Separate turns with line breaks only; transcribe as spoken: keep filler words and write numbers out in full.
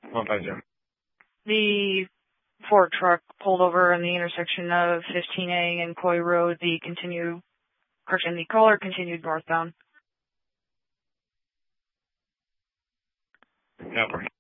one five zero.
The Ford truck pulled over in the intersection of fifteen A and Coy Road. The continue, correction, the caller continued northbound.
No.